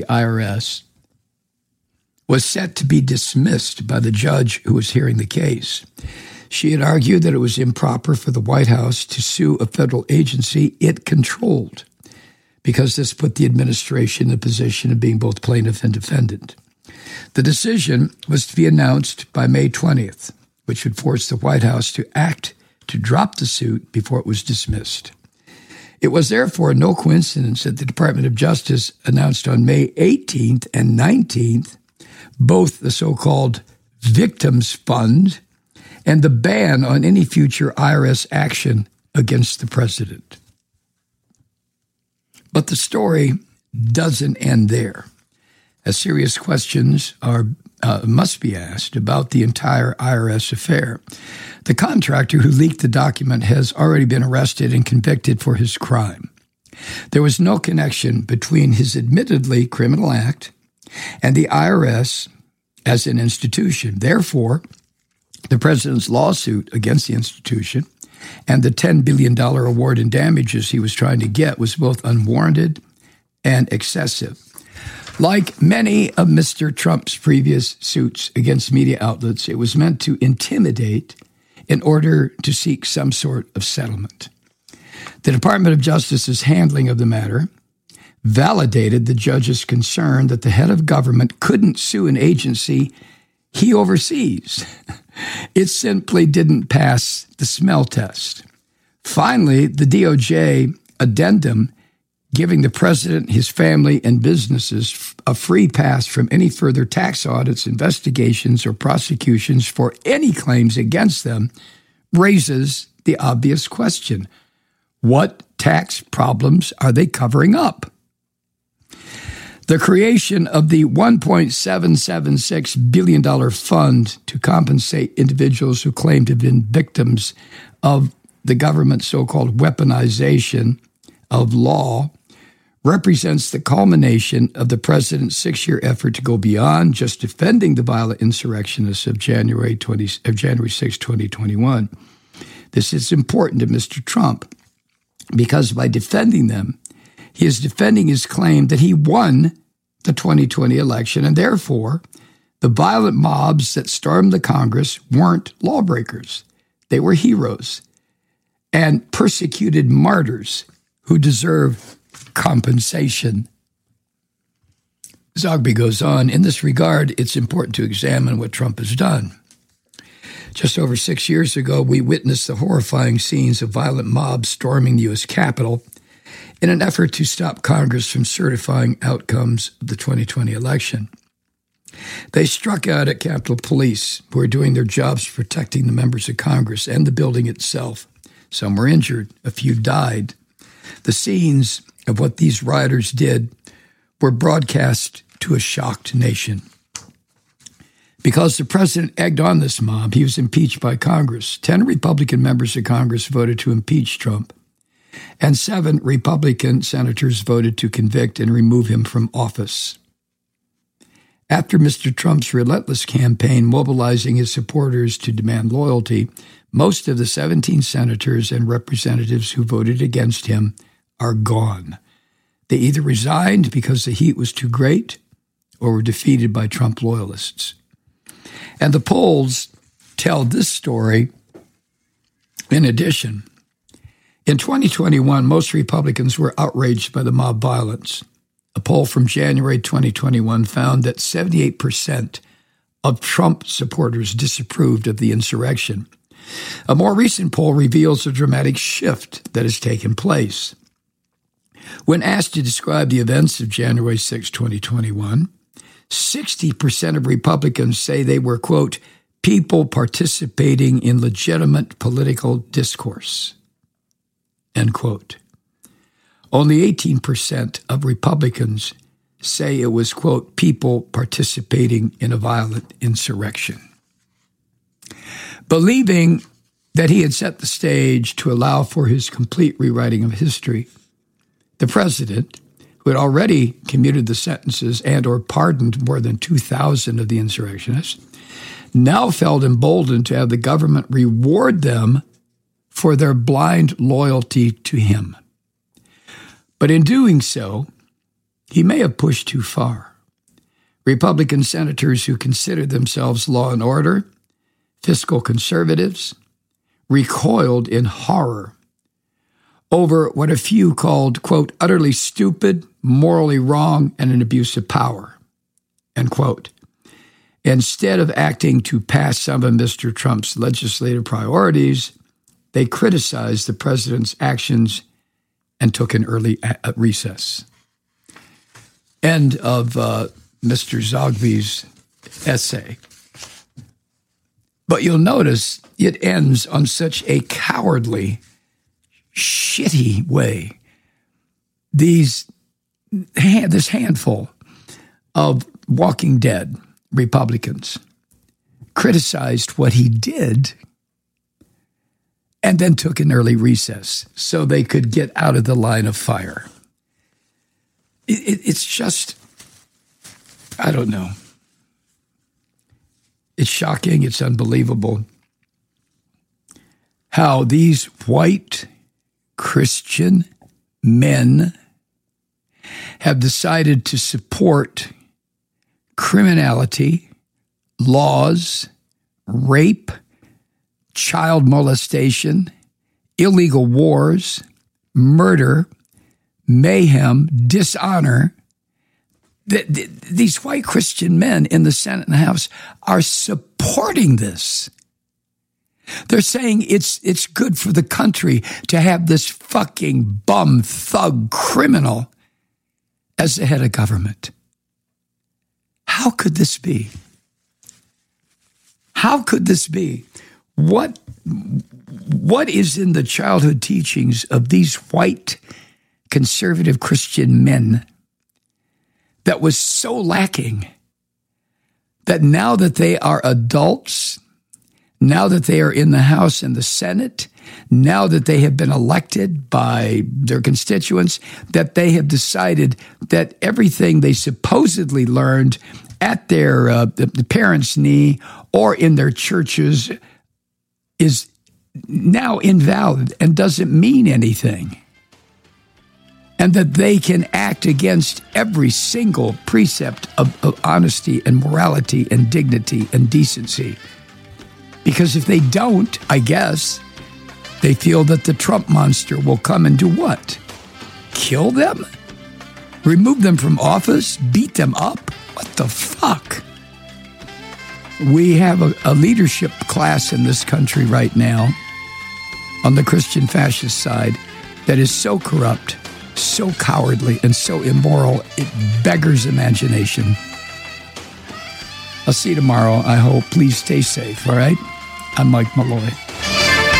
the IRS was set to be dismissed by the judge who was hearing the case. She had argued that it was improper for the White House to sue a federal agency it controlled, because this put the administration in a position of being both plaintiff and defendant. The decision was to be announced by May 20th, which would force the White House to act to drop the suit before it was dismissed. It was therefore no coincidence that the Department of Justice announced on May 18th and 19th both the so-called Victims Fund and the ban on any future IRS action against the president. But the story doesn't end there, as serious questions must be asked about the entire IRS affair. The contractor who leaked the document has already been arrested and convicted for his crime. There was no connection between his admittedly criminal act and the IRS as an institution. Therefore, the president's lawsuit against the institution and the $10 billion award in damages he was trying to get was both unwarranted and excessive. Like many of Mr. Trump's previous suits against media outlets, it was meant to intimidate in order to seek some sort of settlement. The Department of Justice's handling of the matter validated the judge's concern that the head of government couldn't sue an agency he oversees. It simply didn't pass the smell test. Finally, the DOJ addendum giving the president, his family, and businesses a free pass from any further tax audits, investigations, or prosecutions for any claims against them raises the obvious question: what tax problems are they covering up? The creation of the $1.776 billion fund to compensate individuals who claim to have been victims of the government's so-called weaponization of law represents the culmination of the president's 6-year effort to go beyond just defending the violent insurrectionists of January 6, 2021. This is important to Mr. Trump because by defending them, he is defending his claim that he won the 2020 election, and therefore the violent mobs that stormed the Congress weren't lawbreakers. They were heroes and persecuted martyrs who deserve compensation. Zogby goes on, in this regard, it's important to examine what Trump has done. Just over 6 years ago, we witnessed the horrifying scenes of violent mobs storming the U.S. Capitol in an effort to stop Congress from certifying outcomes of the 2020 election. They struck out at Capitol Police, who are doing their jobs protecting the members of Congress and the building itself. Some were injured. A few died. The scenes of what these rioters did were broadcast to a shocked nation. Because the president egged on this mob, he was impeached by Congress. 10 Republican members of Congress voted to impeach Trump, and 7 Republican senators voted to convict and remove him from office. After Mr. Trump's relentless campaign mobilizing his supporters to demand loyalty, most of the 17 senators and representatives who voted against him are gone. They either resigned because the heat was too great or were defeated by Trump loyalists. And the polls tell this story in addition. In 2021, most Republicans were outraged by the mob violence. A poll from January 2021 found that 78% of Trump supporters disapproved of the insurrection. A more recent poll reveals a dramatic shift that has taken place. When asked to describe the events of January 6, 2021, 60% of Republicans say they were, quote, people participating in legitimate political discourse, end quote. Only 18% of Republicans say it was, quote, people participating in a violent insurrection. Believing that he had set the stage to allow for his complete rewriting of history, the president, who had already commuted the sentences and or pardoned more than 2,000 of the insurrectionists, now felt emboldened to have the government reward them for their blind loyalty to him. But in doing so, he may have pushed too far. Republican senators who considered themselves law and order, fiscal conservatives, recoiled in horror over what a few called, quote, utterly stupid, morally wrong, and an abuse of power, end quote. Instead of acting to pass some of Mr. Trump's legislative priorities, they criticized the president's actions and took an early recess. End of Mr. Zogby's essay. But you'll notice it ends on such a cowardly, shitty way. This handful of Walking Dead Republicans criticized what he did and then took an early recess so they could get out of the line of fire. It's just, I don't know. It's shocking. It's unbelievable how these white Christian men have decided to support criminality, laws, rape, child molestation, illegal wars, murder, mayhem, dishonor. These white Christian men in the Senate and the House are supporting this. They're saying it's good for the country to have this fucking bum thug criminal as the head of government. How could this be? How could this be? What is in the childhood teachings of these white conservative Christian men that was so lacking that now that they are adults, now that they are in the House and the Senate, now that they have been elected by their constituents, that they have decided that everything they supposedly learned at their parents' knee or in their churches is now invalid and doesn't mean anything. And that they can act against every single precept of honesty and morality and dignity and decency. Because if they don't, I guess, they feel that the Trump monster will come and do what? Kill them? Remove them from office? Beat them up? What the fuck? We have a leadership class in this country right now on the Christian fascist side that is so corrupt, so cowardly, and so immoral, it beggars imagination. I'll see you tomorrow, I hope. Please stay safe, all right? I'm Mike Malloy.